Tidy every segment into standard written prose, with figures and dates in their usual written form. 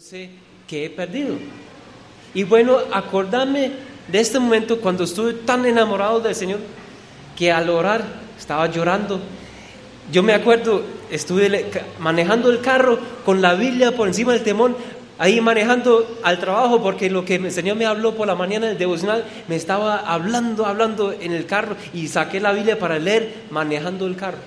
sé qué he perdido. Y bueno, acordarme de este momento cuando estuve tan enamorado del Señor que al orar estaba llorando. Yo me acuerdo, estuve manejando el carro con la Biblia por encima del timón, ahí manejando al trabajo, porque lo que el Señor me habló por la mañana en el devocional, me estaba hablando en el carro, y saqué la Biblia para leer manejando el carro.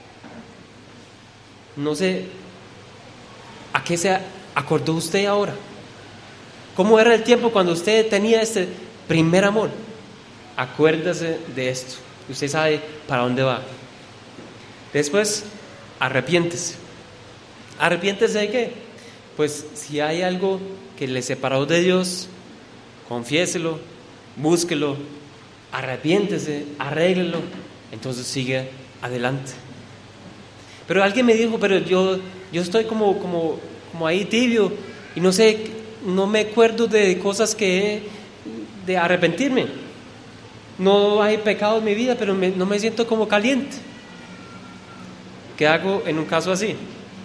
No sé, ¿a qué se acordó usted ahora? ¿Cómo era el tiempo cuando usted tenía este primer amor? Acuérdese de esto. Usted sabe para dónde va. Después, arrepiéntese. ¿Arrepiéntese de qué? Pues si hay algo que le separó de Dios, confiéselo, búsquelo, arrepiéntese, arréglelo, entonces sigue adelante. Pero alguien me dijo, pero yo estoy como ahí tibio y no sé, no me acuerdo de cosas de arrepentirme. No hay pecado en mi vida, pero no me siento como caliente. ¿Qué hago en un caso así?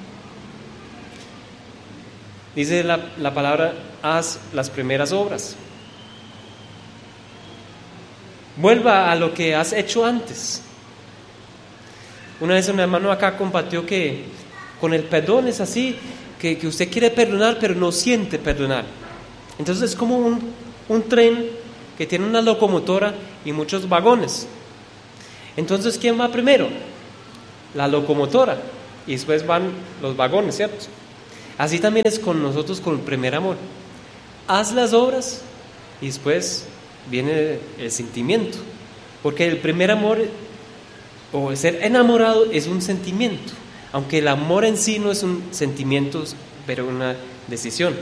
Dice la palabra, haz las primeras obras. Vuelva a lo que has hecho antes. Una vez un hermano acá compartió que con el perdón es así, que usted quiere perdonar pero no siente perdonar. Entonces es como un tren que tiene una locomotora y muchos vagones. Entonces, ¿quién va primero? La locomotora, y después van los vagones, ¿cierto? Así también es con nosotros, con el primer amor. Haz las obras y después viene el sentimiento, porque el primer amor o el ser enamorado es un sentimiento, aunque el amor en sí no es un sentimiento, pero una decisión.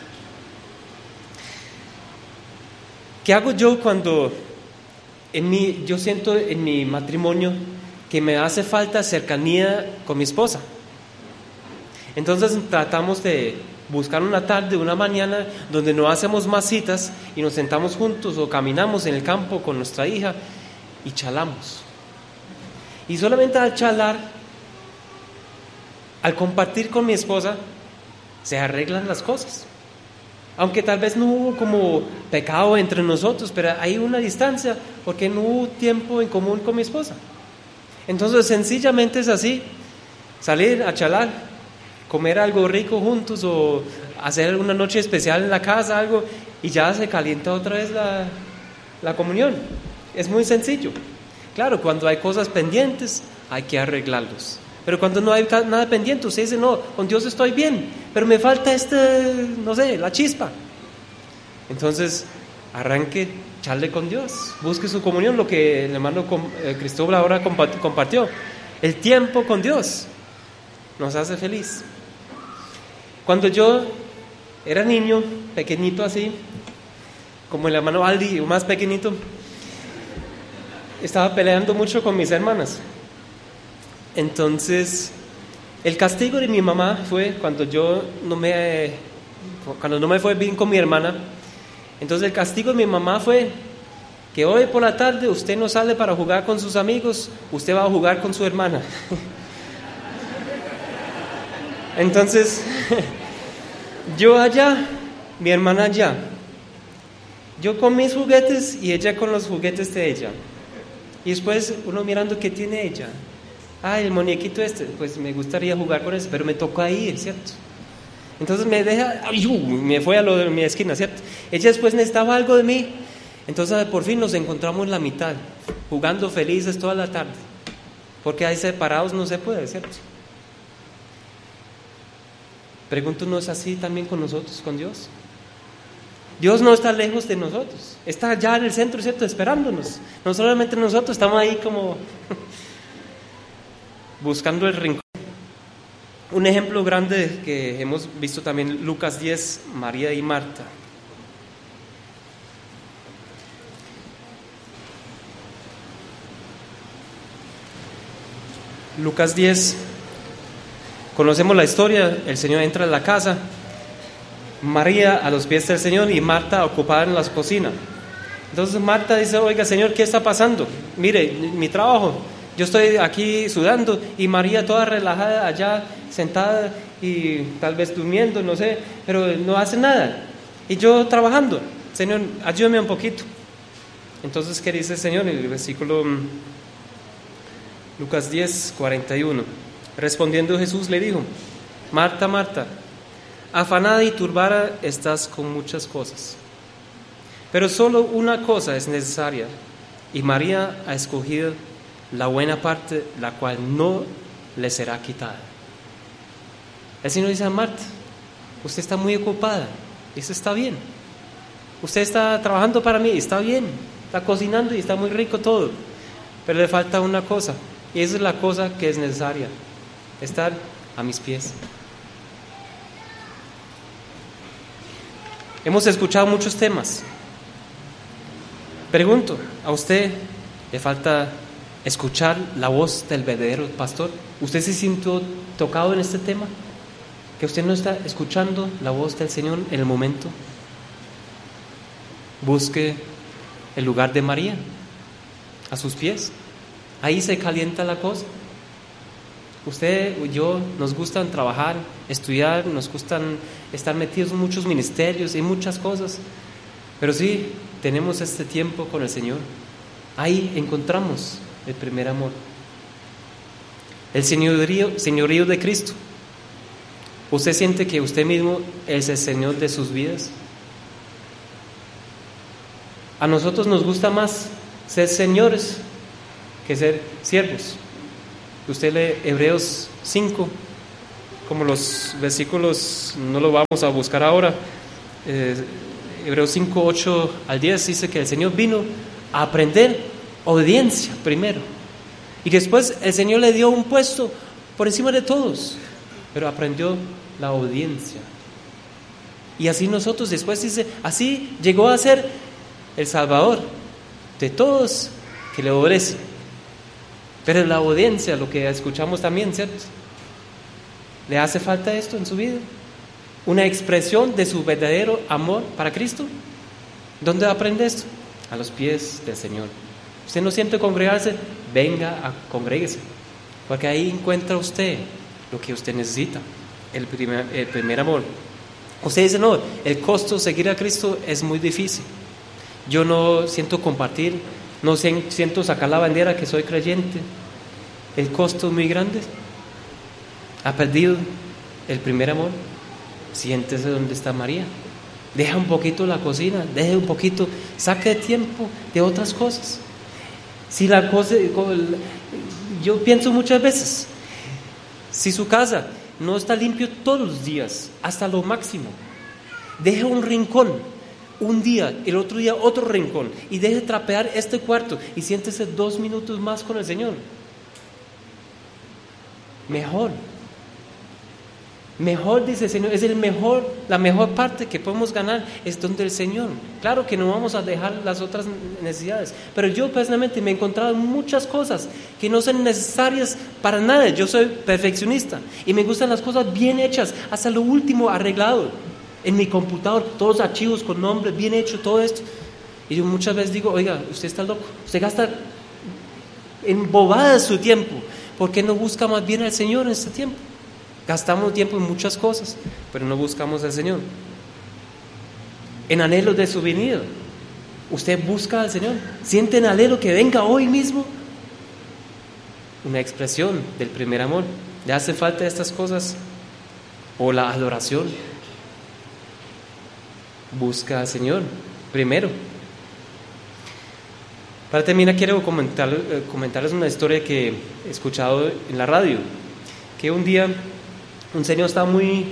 ¿Qué hago yo cuando yo siento en mi matrimonio que me hace falta cercanía con mi esposa? Entonces tratamos de buscar una tarde, una mañana donde no hacemos más citas y nos sentamos juntos o caminamos en el campo con nuestra hija y charlamos. Y solamente al charlar, al compartir con mi esposa, se arreglan las cosas. Aunque tal vez no hubo como pecado entre nosotros, pero hay una distancia porque no hubo tiempo en común con mi esposa. Entonces sencillamente es así, salir a charlar, comer algo rico juntos o hacer una noche especial en la casa, algo, y ya se calienta otra vez la comunión. Es muy sencillo. Claro, cuando hay cosas pendientes hay que arreglarlos, pero cuando no hay nada pendiente, usted dice, no, con Dios estoy bien, pero me falta no sé, la chispa. Entonces arranque, charle con Dios, busque su comunión, lo que el hermano Cristóbal ahora compartió. El tiempo con Dios nos hace feliz. Cuando yo era niño, pequeñito así, como el hermano Aldi, o más pequeñito, estaba peleando mucho con mis hermanas. Entonces, el castigo de mi mamá fue cuando no me fue bien con mi hermana. Entonces el castigo de mi mamá fue que hoy por la tarde usted no sale para jugar con sus amigos, usted va a jugar con su hermana. Entonces, yo allá, mi hermana allá, yo con mis juguetes y ella con los juguetes de ella. Y después uno mirando qué tiene ella. El muñequito pues me gustaría jugar con ese, pero me tocó ir, ¿cierto? Entonces me fue a lo de mi esquina, ¿cierto? Ella después necesitaba algo de mí. Entonces por fin nos encontramos en la mitad, jugando felices toda la tarde, porque ahí separados no se puede, ¿cierto? Pregunto, ¿no es así también con nosotros, con Dios? Dios no está lejos de nosotros, está allá en el centro, ¿cierto? Esperándonos. No solamente nosotros, estamos ahí como buscando el rincón. Un ejemplo grande que hemos visto también, Lucas 10, María y Marta. Lucas 10, conocemos la historia, el Señor entra en la casa, María a los pies del Señor y Marta ocupada en la cocina. Entonces Marta dice, oiga Señor, ¿qué está pasando? Mire, mi trabajo, Yo estoy aquí sudando y María toda relajada allá, sentada y tal vez durmiendo, no sé, pero no hace nada. Y yo trabajando, Señor, ayúdame un poquito. Entonces, ¿qué dice el Señor en el versículo Lucas 10, 41? Respondiendo Jesús le dijo: Marta, Marta, afanada y turbada estás con muchas cosas, pero solo una cosa es necesaria, y María ha escogido la buena parte, la cual no le será quitada. El Señor dice a Marta: usted está muy ocupada, eso está bien. Usted está trabajando para mí, está bien, está cocinando y está muy rico todo, pero le falta una cosa, y esa es la cosa que es necesaria: estar a mis pies. Hemos escuchado muchos temas. Pregunto, ¿a usted le falta escuchar la voz del verdadero pastor? ¿Usted se sintió tocado en este tema? ¿Que usted no está escuchando la voz del Señor en el momento? Busque el lugar de María, a sus pies. Ahí se calienta la cosa. Usted y yo nos gustan trabajar, estudiar, nos gustan estar metidos en muchos ministerios y muchas cosas, pero sí tenemos este tiempo con el Señor. Ahí encontramos el primer amor, el señorío de Cristo. ¿Usted siente que usted mismo es el Señor de sus vidas? A nosotros nos gusta más ser señores que ser siervos. Usted lee Hebreos 5, como los versículos, no lo vamos a buscar ahora, Hebreos 5, 8 al 10 dice que el Señor vino a aprender obediencia primero, y después el Señor le dio un puesto por encima de todos, pero aprendió la obediencia. Y así nosotros después dice, así llegó a ser el Salvador de todos que le obedecen. Pero la obediencia, lo que escuchamos también, ¿cierto? ¿Le hace falta esto en su vida? ¿Una expresión de su verdadero amor para Cristo? ¿Dónde aprende esto? A los pies del Señor. ¿Usted no siente congregarse? Venga a congréguese, porque ahí encuentra usted lo que usted necesita, el primer amor. Usted dice, no, el costo de seguir a Cristo es muy difícil. Yo no siento compartir, no siento sacar la bandera que soy creyente. El costo es muy grande. Ha perdido el primer amor. Siéntese donde está María. Deja un poquito la cocina, deje un poquito, saque tiempo de otras cosas. Si la cosa, yo pienso muchas veces, si su casa no está limpio todos los días, hasta lo máximo, deje un rincón. Un día, el otro día otro rincón, y deje trapear este cuarto y siéntese 2 minutos más con el Señor. Mejor dice el Señor, es la mejor parte que podemos ganar es donde el Señor. Claro que no vamos a dejar las otras necesidades, pero yo personalmente me he encontrado en muchas cosas que no son necesarias para nada. Yo soy perfeccionista y me gustan las cosas bien hechas, hasta lo último arreglado. En mi computador, todos los archivos con nombres, bien hecho, todo esto. Y yo muchas veces digo, oiga, usted está loco, usted gasta en bobadas su tiempo. ¿Por qué no busca más bien al Señor en este tiempo? Gastamos tiempo en muchas cosas, pero no buscamos al Señor. En anhelo de su venida, usted busca al Señor. ¿Siente en anhelo que venga hoy mismo? Una expresión del primer amor. ¿Le hace falta estas cosas? O la adoración. Busca al Señor primero. Para terminar, quiero comentarles una historia que he escuchado en la radio. Que un día un señor estaba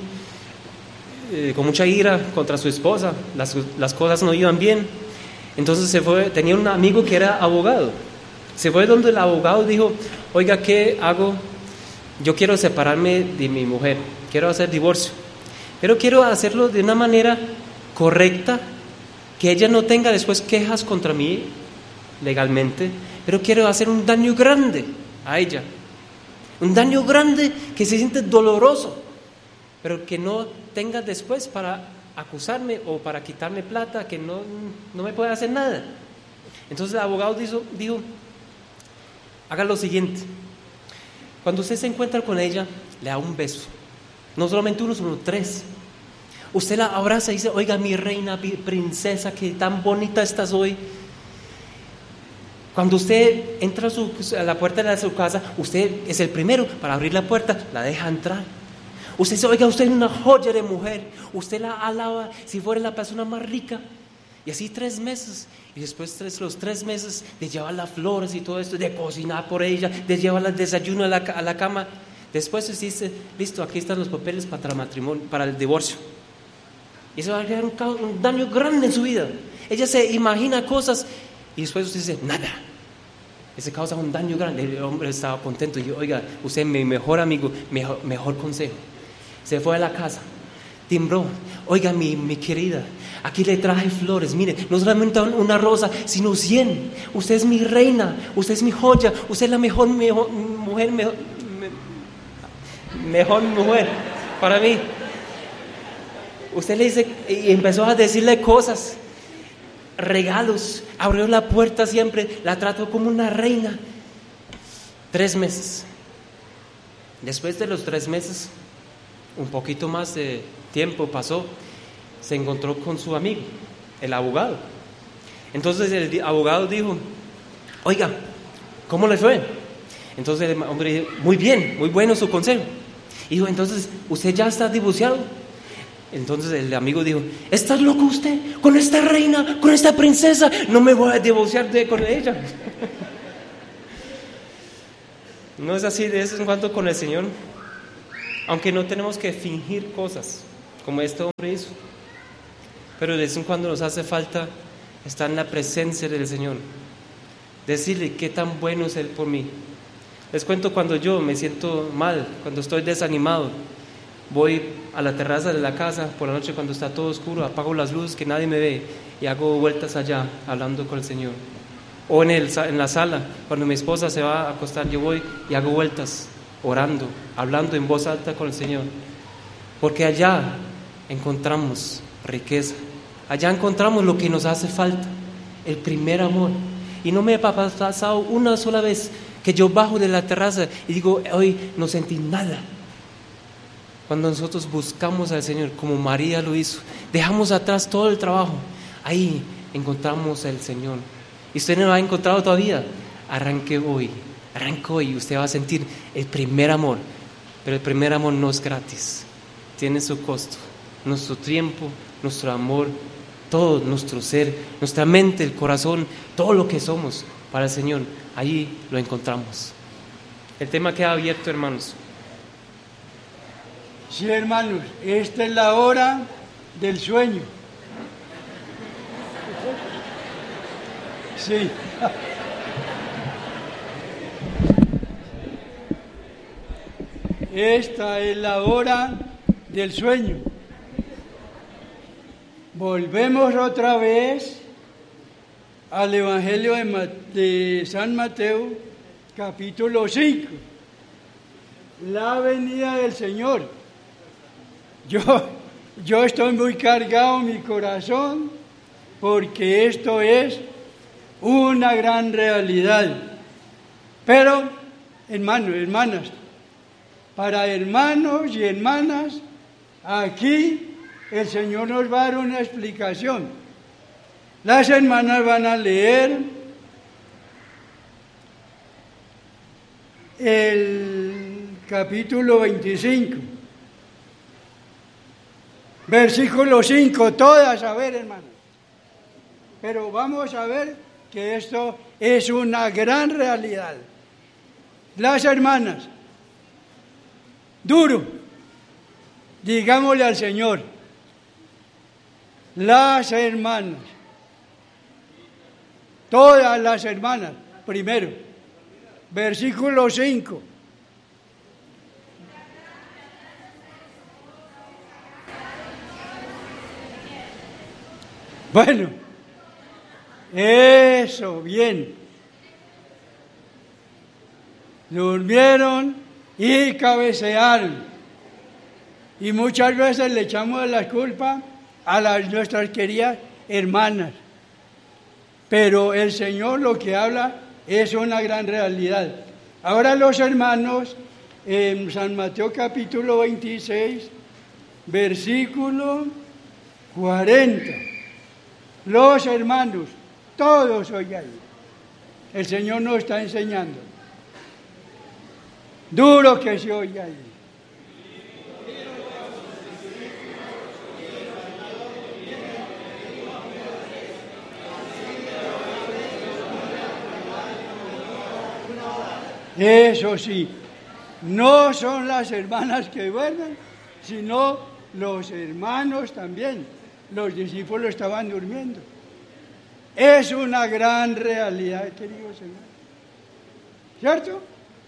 con mucha ira contra su esposa. Las cosas no iban bien. Entonces se fue. Tenía un amigo que era abogado. Se fue donde el abogado dijo, oiga, ¿qué hago? Yo quiero separarme de mi mujer. Quiero hacer divorcio. Pero quiero hacerlo de una manera correcta, que ella no tenga después quejas contra mí legalmente, pero quiero hacer un daño grande a ella, un daño grande que se siente doloroso, pero que no tenga después para acusarme o para quitarme plata, que no me puede hacer nada. Entonces el abogado dijo, haga lo siguiente. Cuando usted se encuentra con ella, le da un beso. No solamente uno, sino 3. Usted la abraza y dice: oiga, mi reina, mi princesa, que tan bonita estás hoy. Cuando usted entra a la puerta de su casa, usted es el primero para abrir la puerta, la deja entrar. Usted dice: oiga, usted es una joya de mujer. Usted la alaba si fuera la persona más rica. Y así 3 meses. Y después los 3 meses de llevarla flores y todo esto, de cocinar por ella, de llevarla al desayuno a la cama. Después usted dice: listo, aquí están los papeles para el matrimonio, para el divorcio. Y eso va a crear un daño grande en su vida. Ella se imagina cosas y después usted dice: nada. Eso causa un daño grande. El hombre estaba contento y yo: oiga, usted es mi mejor amigo, mejor consejo. Se fue a la casa, timbró: oiga, mi querida, aquí le traje flores, mire, no solamente una rosa, sino 100. Usted es mi reina, usted es mi joya, usted es la mejor mujer para mí. Usted le dice, y empezó a decirle cosas, regalos, abrió la puerta siempre, la trató como una reina. 3 meses. Después de los 3 meses, un poquito más de tiempo pasó, se encontró con su amigo, el abogado. Entonces el abogado dijo: oiga, ¿cómo le fue? Entonces el hombre dijo: muy bien, muy bueno su consejo. Y dijo: entonces, ¿usted ya está divorciado? Entonces el amigo dijo: ¿estás loco usted? Con esta reina, con esta princesa, no me voy a divorciar con ella. No es así de vez en cuando con el Señor. Aunque no tenemos que fingir cosas como este hombre hizo, pero de vez en cuando nos hace falta estar en la presencia del Señor, decirle qué tan bueno es Él por mí. Les cuento, cuando yo me siento mal, cuando estoy desanimado, voy a la terraza de la casa por la noche cuando está todo oscuro, apago las luces que nadie me ve y hago vueltas allá hablando con el Señor. O en la sala, cuando mi esposa se va a acostar, yo voy y hago vueltas orando, hablando en voz alta con el Señor, porque allá encontramos riqueza, allá encontramos lo que nos hace falta, el primer amor. Y no me ha pasado una sola vez que yo bajo de la terraza y digo: hoy no sentí nada. Cuando nosotros buscamos al Señor, como María lo hizo, dejamos atrás todo el trabajo, ahí encontramos al Señor. Y usted no lo ha encontrado todavía, arranque hoy, y usted va a sentir el primer amor. Pero el primer amor no es gratis, tiene su costo. Nuestro tiempo, nuestro amor, todo nuestro ser, nuestra mente, el corazón, todo lo que somos para el Señor, allí lo encontramos. El tema queda abierto, hermanos. Sí, hermanos, esta es la hora del sueño. Sí. Esta es la hora del sueño. Volvemos otra vez al Evangelio de San Mateo, capítulo 5. La venida del Señor. Yo estoy muy cargado en mi corazón porque esto es una gran realidad. Pero, hermanos, hermanas, para hermanos y hermanas, aquí el Señor nos va a dar una explicación. Las hermanas van a leer el capítulo 25, versículo 5, todas a ver, hermanos. Pero vamos a ver que esto es una gran realidad. Las hermanas, duro, digámosle al Señor, las hermanas, todas las hermanas, primero, versículo 5. Bueno, eso, bien. Durmieron y cabecearon. Y muchas veces le echamos la culpa a nuestras queridas hermanas. Pero el Señor lo que habla Es una gran realidad. Ahora los hermanos, en San Mateo capítulo 26, versículo 40. Los hermanos, todos hoy ahí. El Señor nos está enseñando. Duro que se oye ahí. Eso sí, no son las hermanas que duermen, sino los hermanos también. Los discípulos estaban durmiendo. Es una gran realidad, queridos hermanos. ¿Cierto?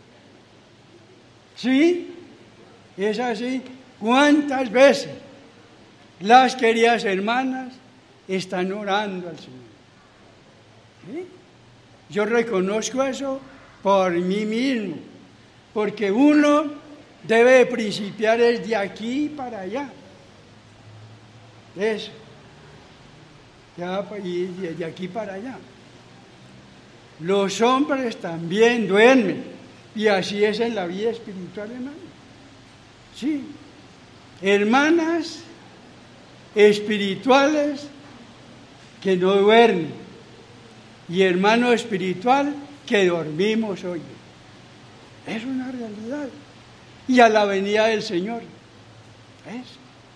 Sí, es así. ¿Cuántas veces las queridas hermanas están orando al Señor? ¿Sí? Yo reconozco eso por mí mismo, porque uno debe principiar desde aquí para allá. Eso. Y desde aquí para allá. Los hombres también duermen, y así es en la vida espiritual, hermano. Sí. Hermanas espirituales que no duermen, y hermano espiritual que dormimos hoy. Es una realidad. Y a la venida del Señor. ¿Ves?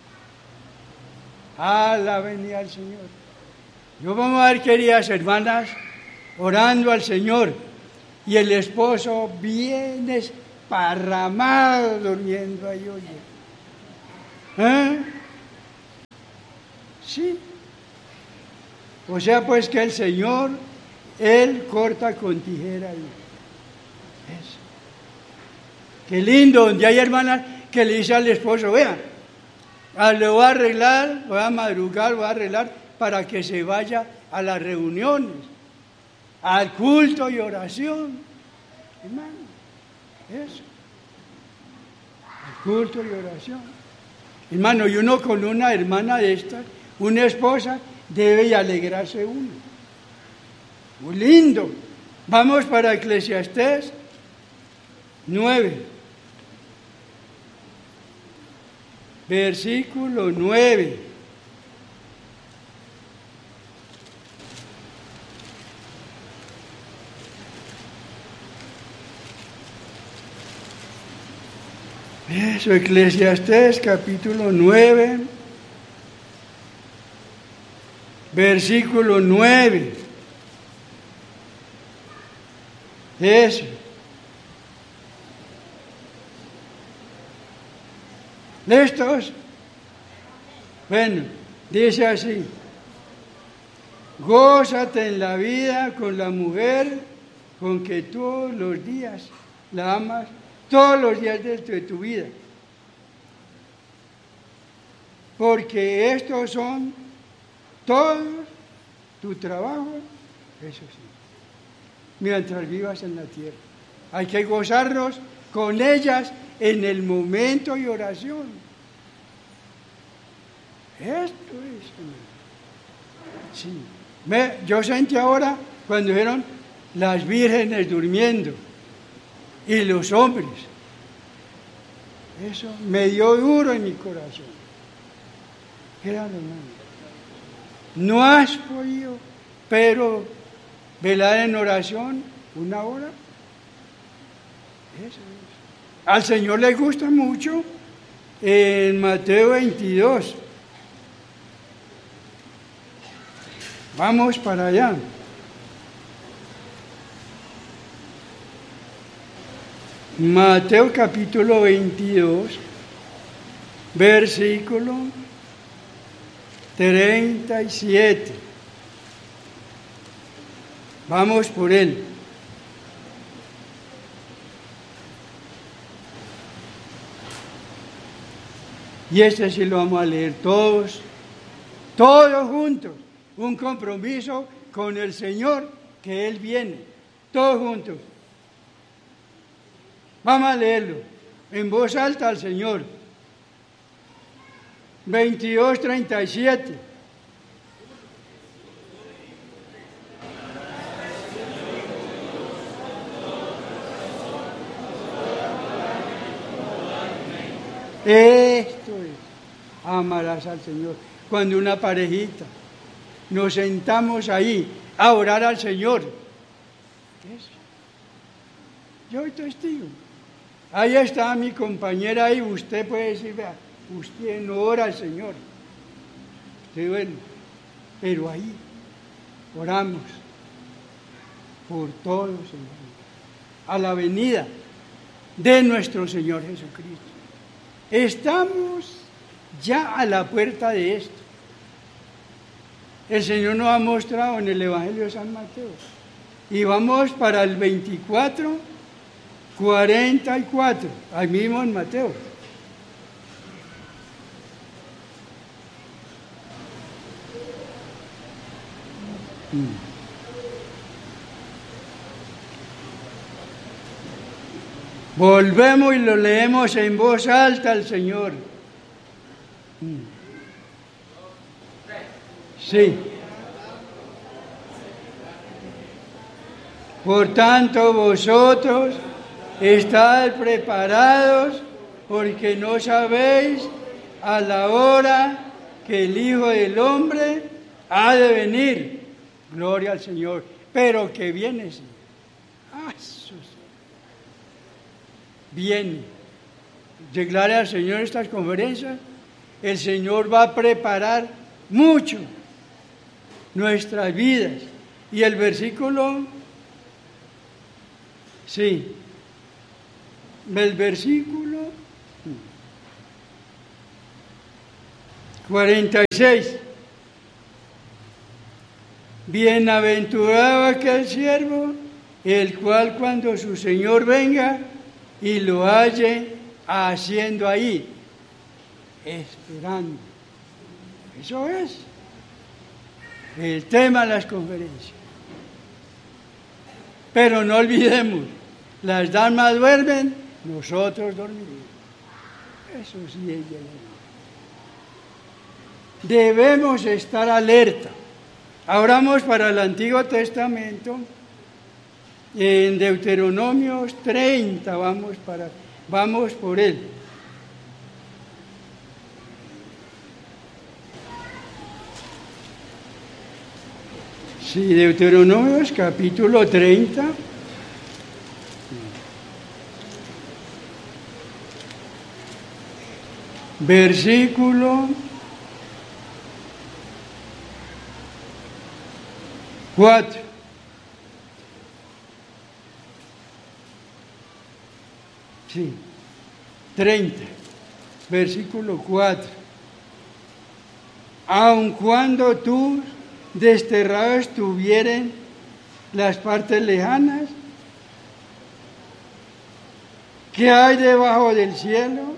A la venida del Señor. Yo vamos a ver, queridas hermanas, orando al Señor, y el esposo viene esparramado durmiendo ahí, oye. Sí. O sea, pues que el Señor, Él corta con tijera ahí. Eso. Qué lindo, donde hay hermanas que le dicen al esposo, vea, le voy a arreglar, voy a madrugar, voy a arreglar para que se vaya a las reuniones, al culto y oración. Hermano, eso. Al culto y oración. Hermano, y uno con una hermana de estas, una esposa, debe alegrarse uno. Muy lindo. Vamos para Eclesiastés 9. Versículo 9. Eso, Eclesiastés capítulo 9, versículo 9. Eso. ¿Listos? Bueno, dice así: gózate en la vida con la mujer con que todos los días la amas, todos los días de tu vida. Porque estos son todos tu trabajo, eso sí, mientras vivas en la tierra. Hay que gozarnos con ellas en el momento de oración. Esto es. Sí. Yo sentí ahora cuando dijeron las vírgenes durmiendo y los hombres. Eso me dio duro en mi corazón. Créanlo, hermano. No has podido, pero velar en oración 1 hora. Eso es. Al Señor le gusta mucho en Mateo 22. Vamos para allá. Mateo capítulo 22, versículo 37. Vamos por él. Y este sí lo vamos a leer todos juntos. Un compromiso con el Señor, que Él viene. Todos juntos. Vamos a leerlo en voz alta al Señor. 22:37. Esto es, amarás al Señor. Cuando una parejita nos sentamos ahí a orar al Señor, eso. Yo soy testigo. Ahí está mi compañera y usted puede decir, vea, usted no ora al Señor. Sí, bueno, pero ahí oramos por todos, Señor, a la venida de nuestro Señor Jesucristo. Estamos ya a la puerta de esto. El Señor nos ha mostrado en el Evangelio de San Mateo. Y vamos para el 24:44, ahí mismo en Mateo. Volvemos y lo leemos en voz alta al Señor. Sí. Por tanto, vosotros estad preparados, porque no sabéis a la hora que el Hijo del Hombre ha de venir. Gloria al Señor. Pero que viene, Señor. Viene. Declare al Señor estas conferencias. El Señor va a preparar mucho nuestras vidas. Y el versículo, sí, el versículo 46. Bienaventurado aquel siervo, el cual cuando su Señor venga y lo halle haciendo ahí, esperando. Eso es el tema de las conferencias. Pero no olvidemos, las damas duermen, nosotros dormiremos. Eso sí es llegar. Debemos estar alerta. Hablamos para el Antiguo Testamento, en Deuteronomios 30, vamos por él. Sí, Deuteronomios capítulo 30. Versículo 4. Sí, 30, versículo 4. Aun cuando tú desterrado estuvieren las partes lejanas, que hay debajo del cielo,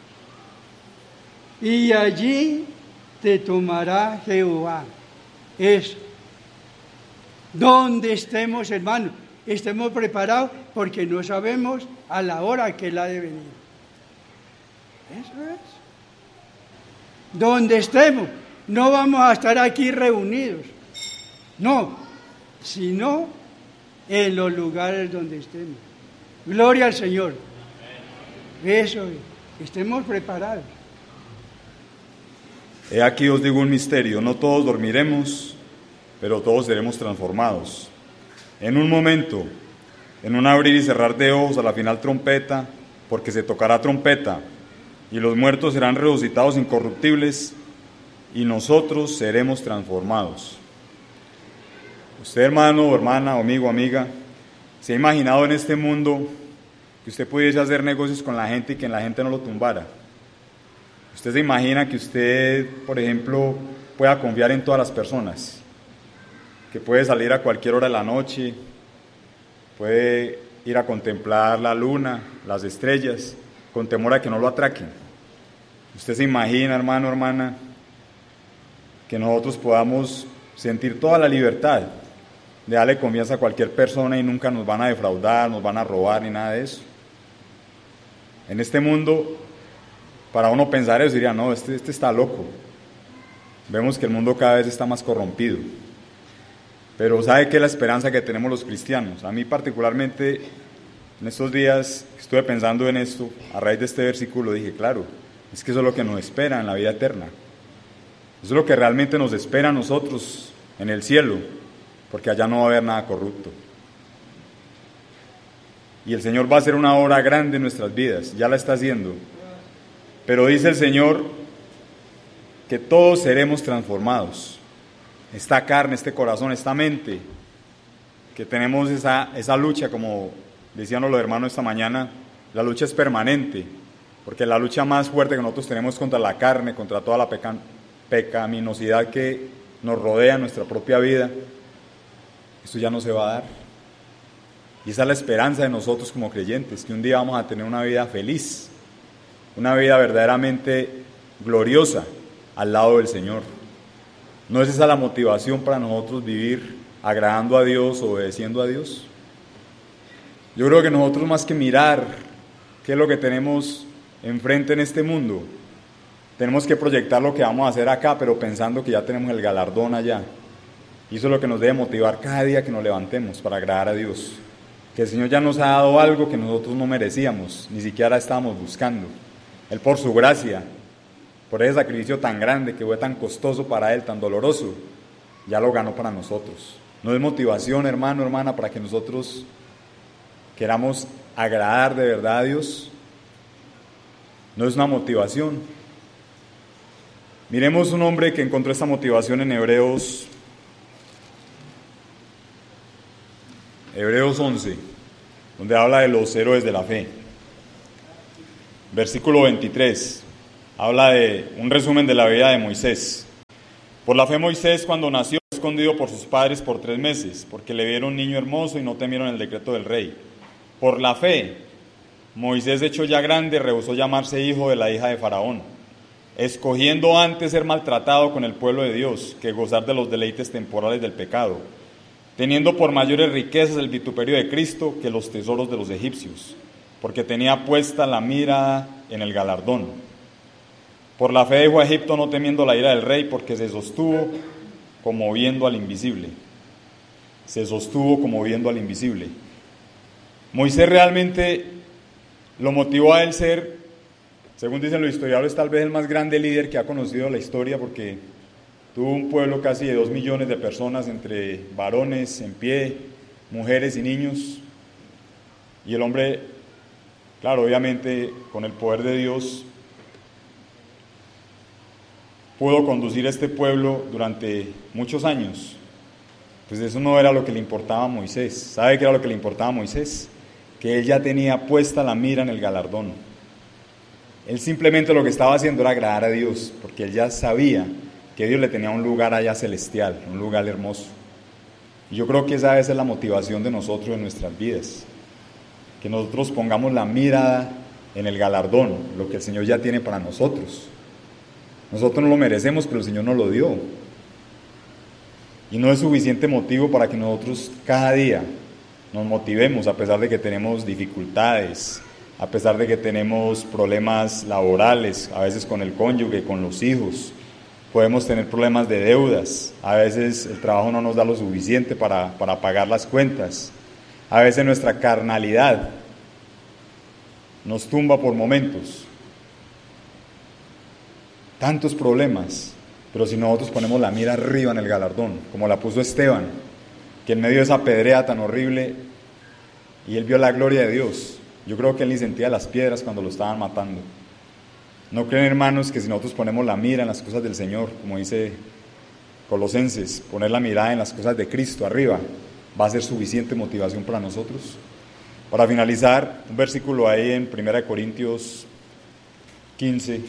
y allí te tomará Jehová. Eso. Donde estemos, hermanos, estemos preparados porque no sabemos a la hora que Él ha de venir. Eso es. Donde estemos, no vamos a estar aquí reunidos, no, sino en los lugares donde estemos. Gloria al Señor. Eso es. Estemos preparados. He aquí os digo un misterio, no todos dormiremos, pero todos seremos transformados. En un momento, en un abrir y cerrar de ojos, a la final trompeta, porque se tocará trompeta, y los muertos serán resucitados incorruptibles, y nosotros seremos transformados. Usted, hermano, hermana, amigo, amiga, ¿se ha imaginado en este mundo que usted pudiese hacer negocios con la gente y que la gente no lo tumbara? ¿Usted se imagina que usted, por ejemplo, pueda confiar en todas las personas? Que puede salir a cualquier hora de la noche, puede ir a contemplar la luna, las estrellas, con temor a que no lo atraquen. ¿Usted se imagina, hermano, hermana, que nosotros podamos sentir toda la libertad de darle confianza a cualquier persona y nunca nos van a defraudar, nos van a robar ni nada de eso? En este mundo, para uno pensar eso, diría, no, este está loco. Vemos que el mundo cada vez está más corrompido. Pero ¿sabe qué es la esperanza que tenemos los cristianos? A mí particularmente, en estos días estuve pensando en esto, a raíz de este versículo, dije, claro, Es que eso es lo que nos espera en la vida eterna. Eso es lo que realmente nos espera a nosotros en el cielo, porque allá no va a haber nada corrupto. Y el Señor va a hacer una obra grande en nuestras vidas, ya la está haciendo. Pero dice el Señor que todos seremos transformados. Esta carne, este corazón, esta mente, que tenemos esa lucha, como decían los hermanos esta mañana, la lucha es permanente, porque la lucha más fuerte que nosotros tenemos es contra la carne, contra toda la pecaminosidad que nos rodea en nuestra propia vida. Esto ya no se va a dar. Y esa es la esperanza de nosotros como creyentes, que un día vamos a tener una vida feliz, una vida verdaderamente gloriosa al lado del Señor. ¿No es esa la motivación para nosotros vivir agradando a Dios, obedeciendo a Dios? Yo creo que nosotros, más que mirar qué es lo que tenemos enfrente en este mundo, tenemos que proyectar lo que vamos a hacer acá, pero pensando que ya tenemos el galardón allá. Y eso es lo que nos debe motivar cada día que nos levantemos para agradar a Dios. Que el Señor ya nos ha dado algo que nosotros no merecíamos, ni siquiera estábamos buscando. Él, por su gracia, por ese sacrificio tan grande que fue tan costoso para Él, tan doloroso, ya lo ganó para nosotros. No es motivación, hermano, hermana, para que nosotros queramos agradar de verdad a Dios. No es una motivación. Miremos un hombre que encontró esta motivación en Hebreos 11, donde habla de los héroes de la fe. Versículo 23, habla de un resumen de la vida de Moisés. Por la fe Moisés, cuando nació, fue escondido por sus padres por 3 meses, porque le vieron niño hermoso y no temieron el decreto del rey. Por la fe, Moisés, hecho ya grande, rehusó llamarse hijo de la hija de Faraón, escogiendo antes ser maltratado con el pueblo de Dios que gozar de los deleites temporales del pecado, teniendo por mayores riquezas el vituperio de Cristo que los tesoros de los egipcios, porque tenía puesta la mira en el galardón. Por la fe dejó a Egipto no temiendo la ira del rey, porque se sostuvo como viendo al invisible. Se sostuvo como viendo al invisible. Moisés realmente lo motivó a él ser, según dicen los historiadores, tal vez el más grande líder que ha conocido la historia, porque tuvo un pueblo casi de 2 millones de personas, entre varones en pie, mujeres y niños. Y el hombre, claro, obviamente con el poder de Dios, pudo conducir a este pueblo durante muchos años. Pues eso no era lo que le importaba a Moisés. ¿Sabe qué era lo que le importaba a Moisés? Que él ya tenía puesta la mira en el galardón. Él simplemente lo que estaba haciendo era agradar a Dios, porque él ya sabía que Dios le tenía un lugar allá celestial, un lugar hermoso. Y yo creo que esa es la motivación de nosotros en nuestras vidas, que nosotros pongamos la mirada en el galardón, lo que el Señor ya tiene para nosotros. Nosotros no lo merecemos, pero el Señor nos lo dio. Y no es suficiente motivo para que nosotros cada día nos motivemos, a pesar de que tenemos dificultades, a pesar de que tenemos problemas laborales, a veces con el cónyuge, con los hijos. Podemos tener problemas de deudas, a veces el trabajo no nos da lo suficiente para pagar las cuentas, a veces nuestra carnalidad nos tumba por momentos. Tantos problemas, pero si nosotros ponemos la mira arriba en el galardón, como la puso Esteban, que en medio de esa pedrea tan horrible, y él vio la gloria de Dios, yo creo que él ni sentía las piedras cuando lo estaban matando. ¿No creen, hermanos, que si nosotros ponemos la mira en las cosas del Señor, como dice Colosenses, poner la mirada en las cosas de Cristo arriba, va a ser suficiente motivación para nosotros? Para finalizar, un versículo ahí en 1 Corintios 15.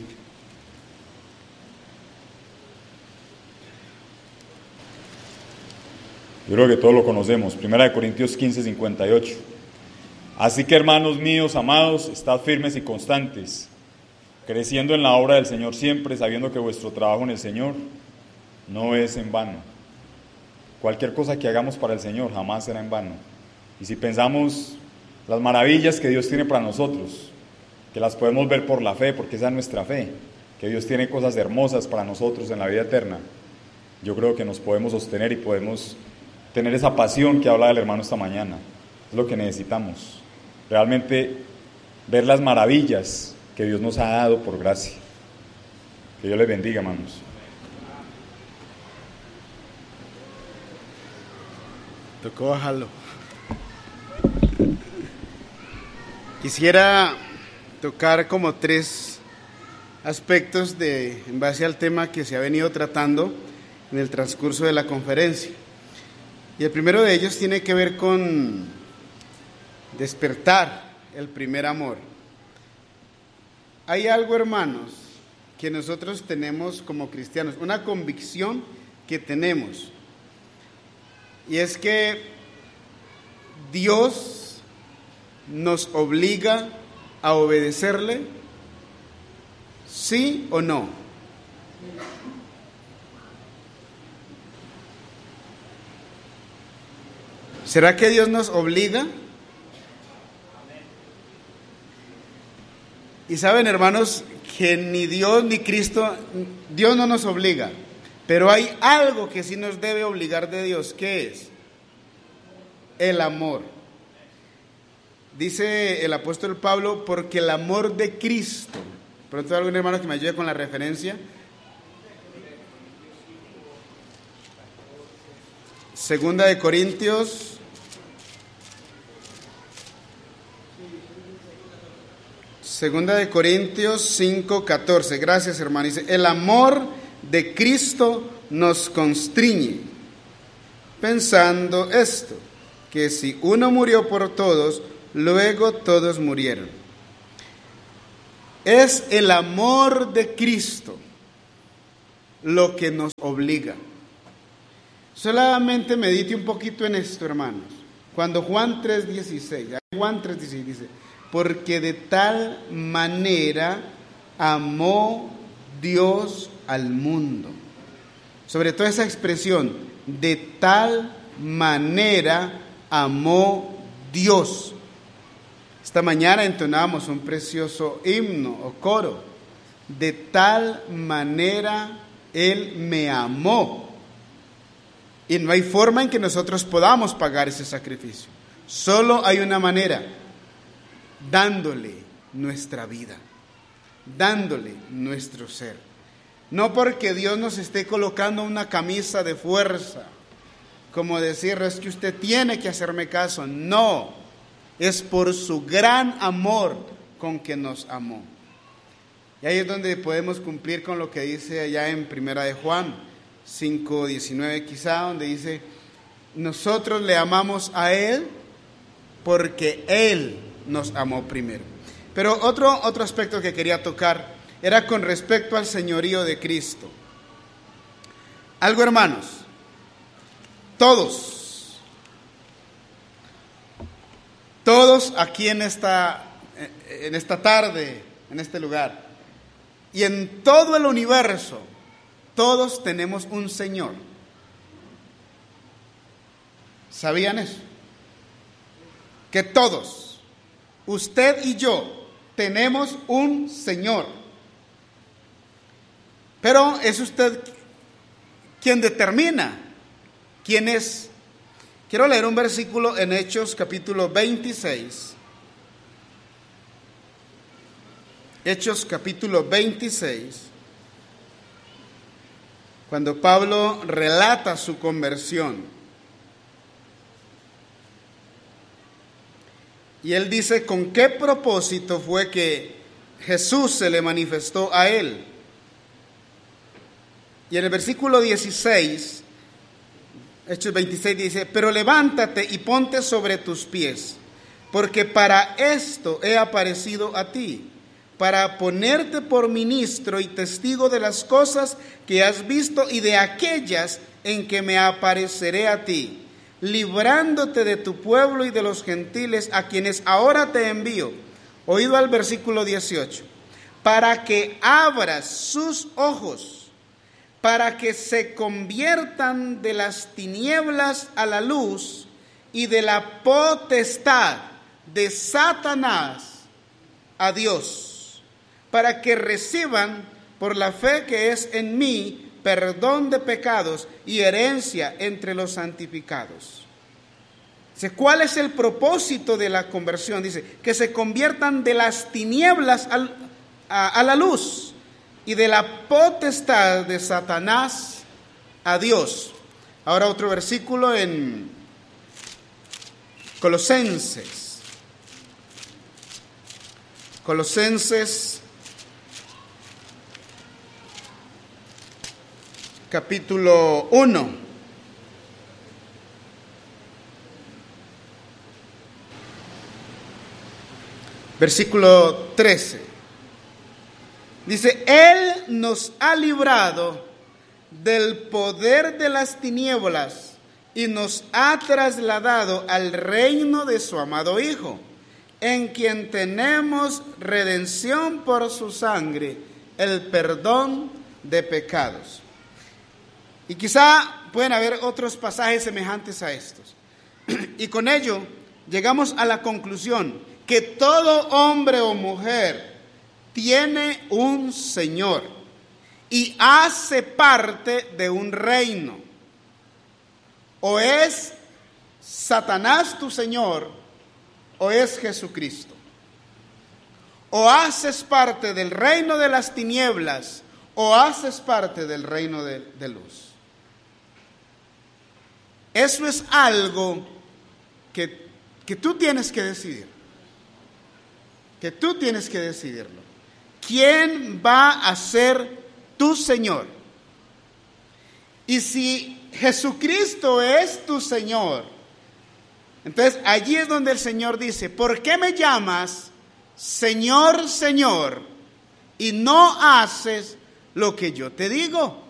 Yo creo que todos lo conocemos, 1 Corintios 15, 58. Así que, hermanos míos, amados, estad firmes y constantes, creciendo en la obra del Señor siempre, sabiendo que vuestro trabajo en el Señor no es en vano. Cualquier cosa que hagamos para el Señor jamás será en vano. Y si pensamos las maravillas que Dios tiene para nosotros, que las podemos ver por la fe, porque esa es nuestra fe, que Dios tiene cosas hermosas para nosotros en la vida eterna, yo creo que nos podemos sostener y podemos tener esa pasión que habla el hermano esta mañana. Es lo que necesitamos, realmente ver las maravillas que Dios nos ha dado por gracia. Que Dios les bendiga, hermanos. Tocó bajarlo. Quisiera tocar como 3 aspectos en base al tema que se ha venido tratando en el transcurso de la conferencia. Y el primero de ellos tiene que ver con despertar el primer amor. Hay algo, hermanos, que nosotros tenemos como cristianos, una convicción que tenemos, y es que Dios nos obliga a obedecerle, ¿sí o no? ¿Será que Dios nos obliga? Y saben, hermanos, que ni Dios ni Cristo, Dios no nos obliga, pero hay algo que sí nos debe obligar de Dios. ¿Qué es? El amor. Dice el apóstol Pablo, porque el amor de Cristo. Pronto hay algún hermano que me ayude con la referencia. Segunda de Corintios 5:14. Gracias, hermano. Dice, el amor de Cristo nos constriñe, pensando esto, que si uno murió por todos, luego todos murieron. Es el amor de Cristo lo que nos obliga. Solamente medite un poquito en esto, hermanos. Cuando Juan 3:16 dice, porque de tal manera amó Dios al mundo. Sobre todo esa expresión, de tal manera amó Dios. Esta mañana entonábamos un precioso himno o coro. De tal manera Él me amó. Y no hay forma en que nosotros podamos pagar ese sacrificio. Solo hay una manera, dándole nuestra vida, dándole nuestro ser. No porque Dios nos esté colocando una camisa de fuerza, como decir, es que usted tiene que hacerme caso. No, es por su gran amor con que nos amó. Y ahí es donde podemos cumplir con lo que dice allá en Primera de Juan 5:19 quizá, donde dice, nosotros le amamos a Él porque Él nos amó primero. Pero otro aspecto que quería tocar era con respecto al señorío de Cristo. Algo, hermanos, todos aquí en esta tarde, en este lugar, y en todo el universo, todos tenemos un Señor. ¿Sabían eso? Que todos, usted y yo, tenemos un Señor. Pero es usted quien determina quién es. Quiero leer un versículo en Hechos capítulo 26. Hechos capítulo 26. Cuando Pablo relata su conversión. Y él dice con qué propósito fue que Jesús se le manifestó a él. Y en el versículo 16, Hechos 26 dice, pero levántate y ponte sobre tus pies, porque para esto he aparecido a ti, para ponerte por ministro y testigo de las cosas que has visto y de aquellas en que me apareceré a ti, librándote de tu pueblo y de los gentiles a quienes ahora te envío. Oído al versículo 18, para que abras sus ojos, para que se conviertan de las tinieblas a la luz y de la potestad de Satanás a Dios, para que reciban por la fe que es en mí perdón de pecados y herencia entre los santificados. Dice, ¿cuál es el propósito de la conversión? Dice, que se conviertan de las tinieblas a la luz y de la potestad de Satanás a Dios. Ahora otro versículo en Colosenses. Colosenses capítulo 1. Versículo 13. Dice, Él nos ha librado del poder de las tinieblas y nos ha trasladado al reino de su amado Hijo, en quien tenemos redención por su sangre, el perdón de pecados. Y quizá pueden haber otros pasajes semejantes a estos. Y con ello llegamos a la conclusión que todo hombre o mujer tiene un Señor y hace parte de un reino. O es Satanás tu Señor, o es Jesucristo. O haces parte del reino de las tinieblas, o haces parte del reino de luz. Eso es algo que tú tienes que decidir. Que tú tienes que decidirlo. ¿Quién va a ser tu Señor? Y si Jesucristo es tu Señor, entonces allí es donde el Señor dice, ¿por qué me llamas Señor, Señor, y no haces lo que yo te digo?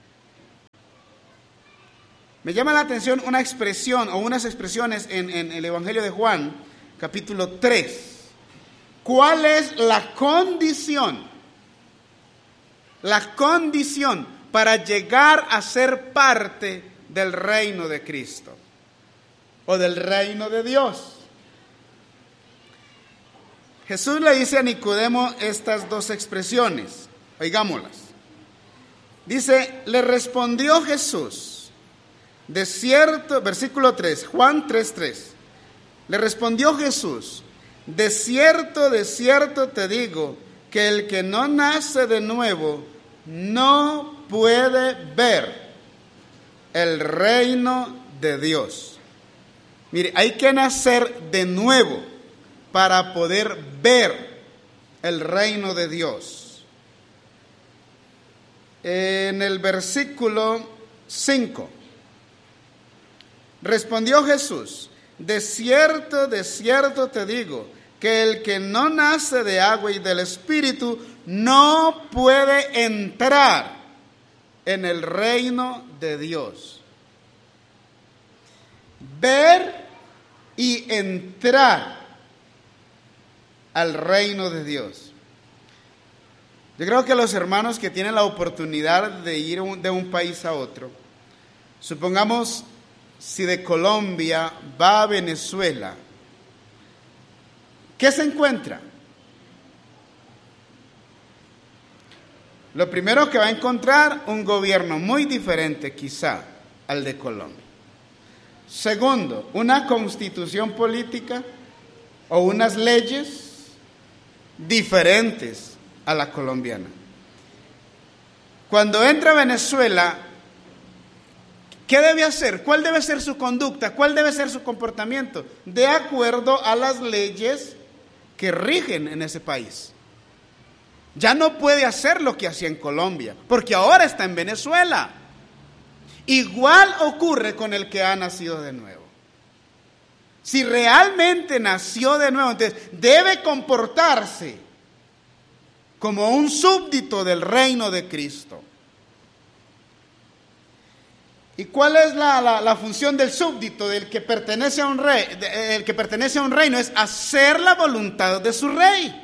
Me llama la atención una expresión o unas expresiones en el Evangelio de Juan, capítulo 3. ¿Cuál es la condición? La condición para llegar a ser parte del reino de Cristo o del reino de Dios. Jesús le dice a Nicodemo estas dos expresiones, oigámoslas. Dice, le respondió Jesús, de cierto, versículo 3, Juan 3:3, le respondió Jesús, de cierto te digo, que el que no nace de nuevo no puede ver el reino de Dios. Mire, hay que nacer de nuevo para poder ver el reino de Dios. En el versículo 5, respondió Jesús, de cierto te digo, que el que no nace de agua y del Espíritu no puede entrar en el reino de Dios. Ver y entrar al reino de Dios. Yo creo que los hermanos que tienen la oportunidad de ir de un país a otro, supongamos si de Colombia va a Venezuela, ¿qué se encuentra? Lo primero que va a encontrar, un gobierno muy diferente quizá al de Colombia. Segundo, una constitución política o unas leyes diferentes a la colombiana. Cuando entra a Venezuela, ¿qué debe hacer? ¿Cuál debe ser su conducta? ¿Cuál debe ser su comportamiento? De acuerdo a las leyes que rigen en ese país. Ya no puede hacer lo que hacía en Colombia, porque ahora está en Venezuela. Igual ocurre con el que ha nacido de nuevo. Si realmente nació de nuevo, entonces debe comportarse como un súbdito del reino de Cristo. ¿Y cuál es la función del súbdito, del que pertenece a un rey? El que pertenece a un reino es hacer la voluntad de su rey.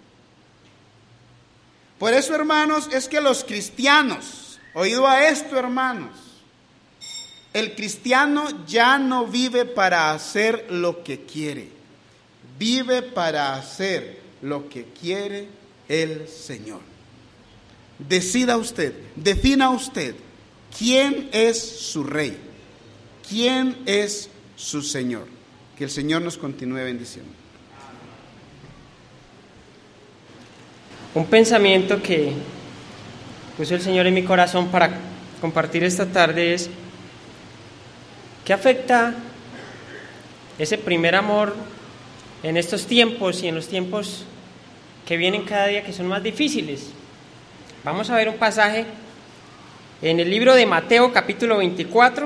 Por eso, hermanos, es que los cristianos, oído a esto, hermanos, el cristiano ya no vive para hacer lo que quiere, vive para hacer lo que quiere el Señor. Decida usted, defina usted, ¿quién es su rey? ¿Quién es su Señor? Que el Señor nos continúe bendiciendo. Un pensamiento que puso el Señor en mi corazón para compartir esta tarde es: ¿qué afecta ese primer amor en estos tiempos y en los tiempos que vienen cada día, que son más difíciles? Vamos a ver un pasaje en el libro de Mateo, capítulo 24.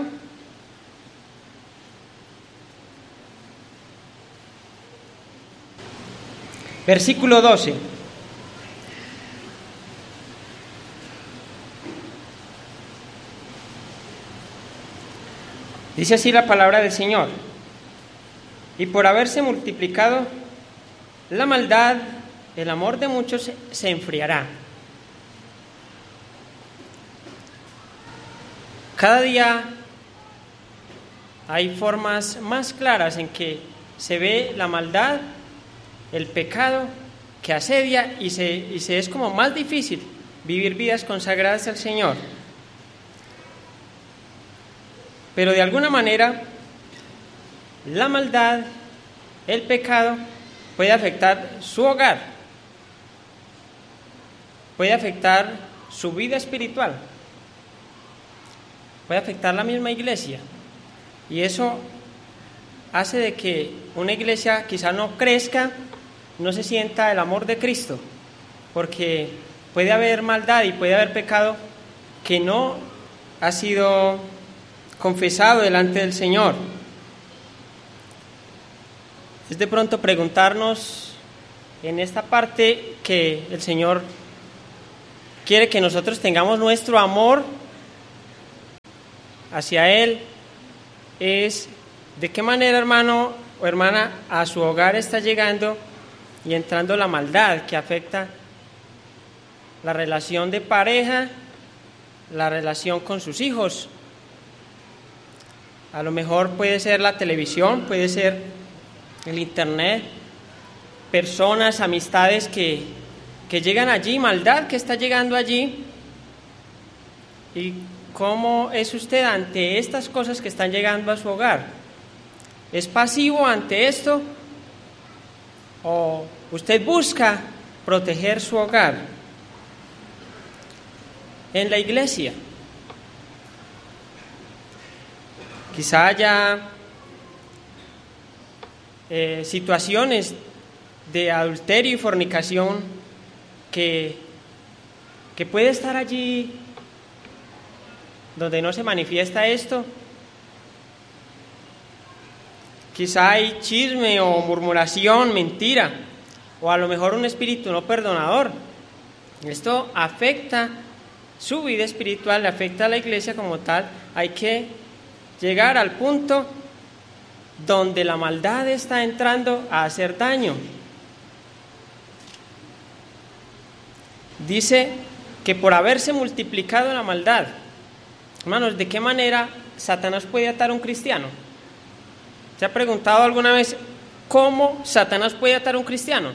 Versículo 12. Dice así la palabra del Señor: y por haberse multiplicado la maldad, el amor de muchos se enfriará. Cada día hay formas más claras en que se ve la maldad, el pecado que asedia y se es como más difícil vivir vidas consagradas al Señor. Pero de alguna manera la maldad, el pecado puede afectar su hogar, puede afectar su vida espiritual, puede afectar la misma iglesia, y eso hace de que una iglesia quizá no crezca, no se sienta el amor de Cristo, porque puede haber maldad y puede haber pecado que no ha sido confesado delante del Señor. Es de pronto preguntarnos en esta parte que el Señor quiere que nosotros tengamos nuestro amor hacia Él, es de qué manera, hermano o hermana, a su hogar está llegando y entrando la maldad que afecta la relación de pareja, la relación con sus hijos. A lo mejor puede ser la televisión, puede ser el internet, personas, amistades que llegan allí, maldad que está llegando allí. ¿Y cómo es usted ante estas cosas que están llegando a su hogar? ¿Es pasivo ante esto? ¿O usted busca proteger su hogar? En la iglesia quizá haya situaciones de adulterio y fornicación que puede estar allí donde no se manifiesta esto. Quizá hay chisme o murmuración, mentira, o a lo mejor un espíritu no perdonador. Esto afecta su vida espiritual, afecta a la iglesia como tal. Hay que llegar al punto donde la maldad está entrando a hacer daño. Dice que por haberse multiplicado la maldad. Hermanos, ¿de qué manera Satanás puede atar a un cristiano? ¿Se ha preguntado alguna vez cómo Satanás puede atar a un cristiano?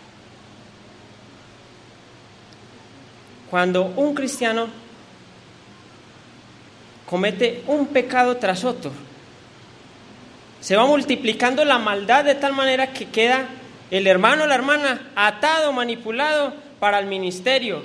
Cuando un cristiano comete un pecado tras otro, se va multiplicando la maldad de tal manera que queda el hermano o la hermana atado, manipulado para el ministerio,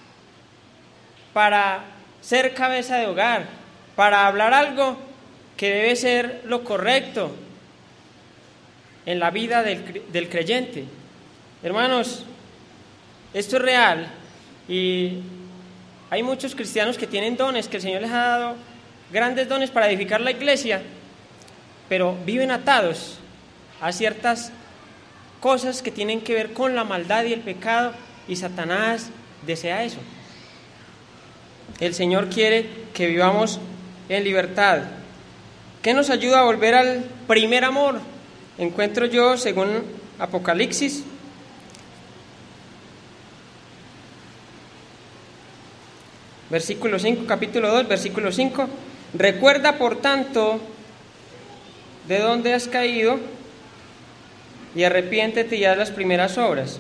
para ser cabeza de hogar, para hablar algo que debe ser lo correcto en la vida del creyente. Hermanos, esto es real, y hay muchos cristianos que tienen dones, que el Señor les ha dado grandes dones para edificar la iglesia, pero viven atados a ciertas cosas que tienen que ver con la maldad y el pecado, y Satanás desea eso. El Señor quiere que vivamos en libertad. ¿Qué nos ayuda a volver al primer amor? Encuentro yo, según Apocalipsis, versículo 5, capítulo 2, versículo 5. Recuerda, por tanto, de dónde has caído, y arrepiéntete y haz las primeras obras.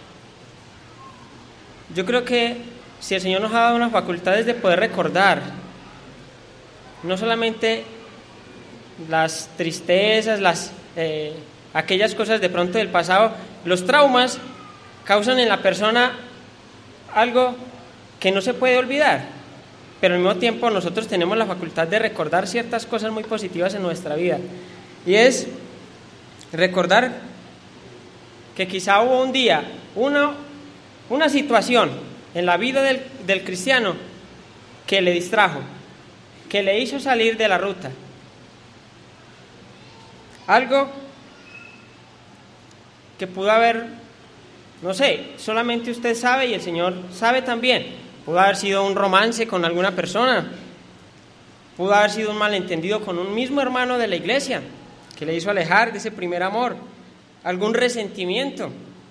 Yo creo que si el Señor nos ha dado unas facultades de poder recordar, no solamente las tristezas, aquellas cosas de pronto del pasado, los traumas causan en la persona algo que no se puede olvidar, pero al mismo tiempo nosotros tenemos la facultad de recordar ciertas cosas muy positivas en nuestra vida, y es recordar que quizá hubo un día, una situación en la vida del cristiano que le distrajo, que le hizo salir de la ruta. Algo que pudo haber, no sé, solamente usted sabe y el Señor sabe también. Pudo haber sido un romance con alguna persona, pudo haber sido un malentendido con un mismo hermano de la iglesia que le hizo alejar de ese primer amor, algún resentimiento,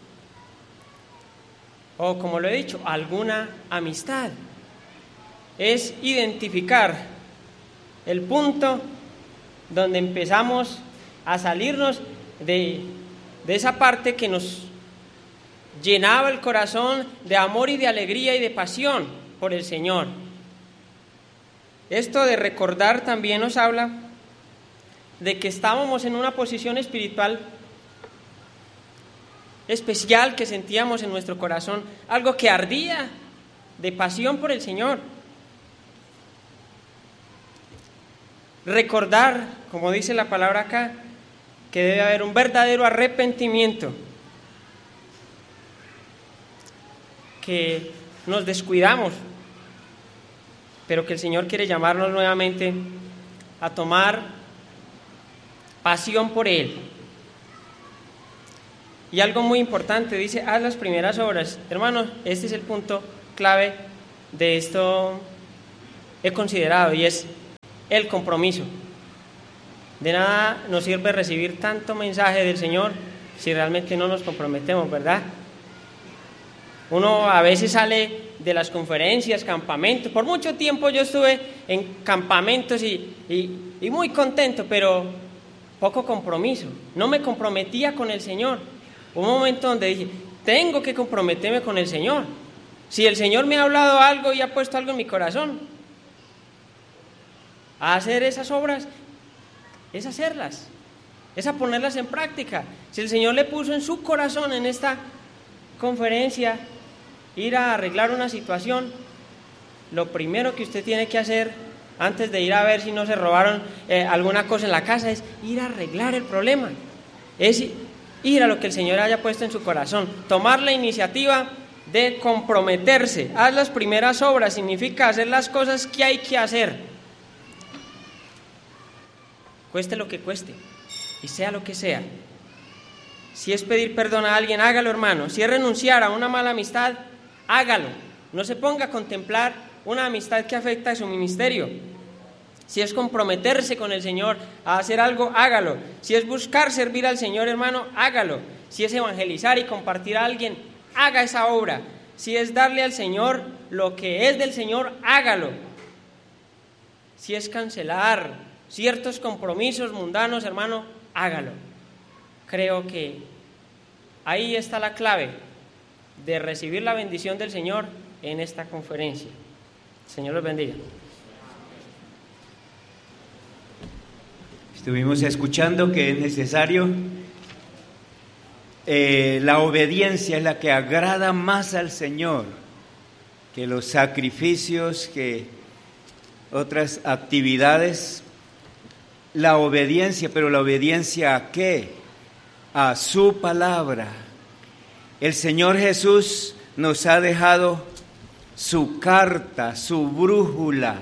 o como lo he dicho, alguna amistad. Es identificar el punto donde empezamos a salirnos de esa parte que nos llenaba el corazón de amor y de alegría y de pasión por el Señor. Esto de recordar también nos habla de que estábamos en una posición espiritual especial que sentíamos en nuestro corazón, algo que ardía de pasión por el Señor. Recordar, como dice la palabra acá, que debe haber un verdadero arrepentimiento, que nos descuidamos, pero que el Señor quiere llamarnos nuevamente a tomar pasión por Él. Y algo muy importante, dice, haz las primeras obras. Hermanos, este es el punto clave de esto he considerado, y es el compromiso. De nada nos sirve recibir tanto mensaje del Señor si realmente no nos comprometemos, ¿verdad? Uno a veces sale de las conferencias, campamentos. Por mucho tiempo yo estuve en campamentos y muy contento, pero poco compromiso. No me comprometía con el Señor. Hubo un momento donde dije, tengo que comprometerme con el Señor. Si el Señor me ha hablado algo y ha puesto algo en mi corazón, a hacer esas obras, es hacerlas, es a ponerlas en práctica. Si el Señor le puso en su corazón en esta conferencia ir a arreglar una situación, lo primero que usted tiene que hacer antes de ir a ver si no se robaron alguna cosa en la casa es ir a arreglar el problema, es ir a lo que el Señor haya puesto en su corazón, tomar la iniciativa de comprometerse. Haz las primeras obras significa hacer las cosas que hay que hacer, cueste lo que cueste y sea lo que sea. Si es pedir perdón a alguien, hágalo, hermano. Si es renunciar a una mala amistad, hágalo. No se ponga a contemplar una amistad que afecta a su ministerio. Si es comprometerse con el Señor a hacer algo, hágalo. Si es buscar servir al Señor, hermano, hágalo. Si es evangelizar y compartir a alguien, haga esa obra. Si es darle al Señor lo que es del Señor, hágalo. Si es cancelar ciertos compromisos mundanos, hermano, hágalo. Creo que ahí está la clave de recibir la bendición del Señor en esta conferencia. Señor los bendiga. Estuvimos escuchando que es necesario, la obediencia es la que agrada más al Señor que los sacrificios, que otras actividades. La obediencia, pero la obediencia ¿a qué? A su palabra. El Señor Jesús nos ha dejado su carta, su brújula,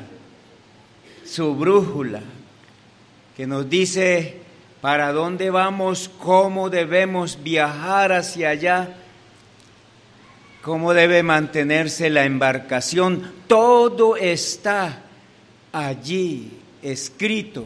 que nos dice para dónde vamos, cómo debemos viajar hacia allá, cómo debe mantenerse la embarcación. Todo está allí escrito.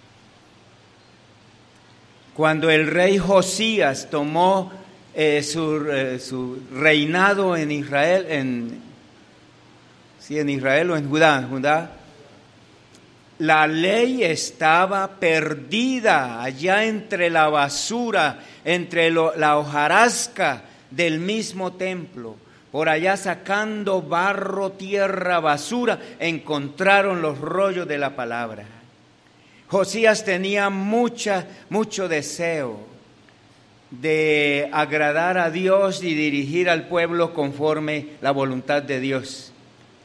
Cuando el rey Josías tomó su reinado en Israel, en Israel o en Judá, la ley estaba perdida allá entre la basura, entre la hojarasca del mismo templo. Por allá sacando barro, tierra, basura, encontraron los rollos de la palabra. Josías tenía mucho deseo de agradar a Dios y dirigir al pueblo conforme la voluntad de Dios.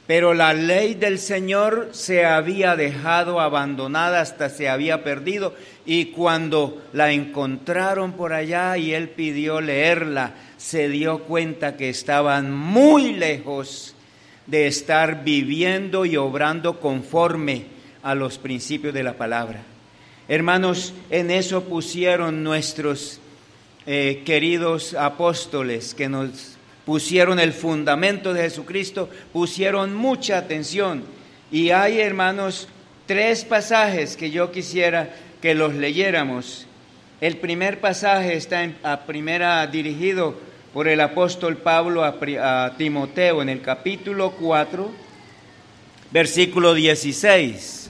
pero la ley del Señor se había dejado abandonada, hasta se había perdido, y cuando la encontraron por allá y él pidió leerla, se dio cuenta que estaban muy lejos de estar viviendo y obrando conforme a los principios de la palabra. Hermanos, en eso pusieron nuestros queridos apóstoles, que nos pusieron el fundamento de Jesucristo, pusieron mucha atención. Y hay, hermanos, 3 pasajes que yo quisiera que los leyéramos. El primer pasaje está dirigido por el apóstol Pablo a Timoteo en el capítulo 4, versículo 16,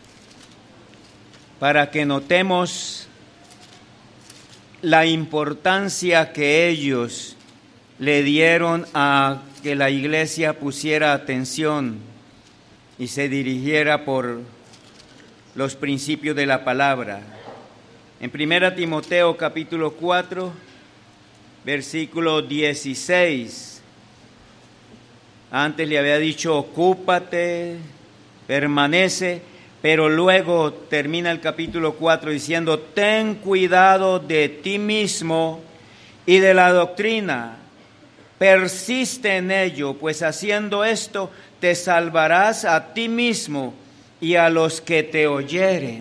para que notemos la importancia que ellos le dieron a que la iglesia pusiera atención y se dirigiera por los principios de la palabra. En 1 Timoteo capítulo 4, versículo 16, antes le había dicho ocúpate, permanece, pero luego termina el capítulo 4 diciendo: ten cuidado de ti mismo y de la doctrina, persiste en ello, pues haciendo esto te salvarás a ti mismo y a los que te oyeren.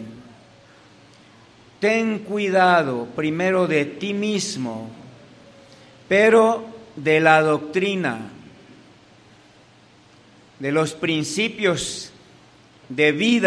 Ten cuidado primero de ti mismo, pero de la doctrina, de los principios de vida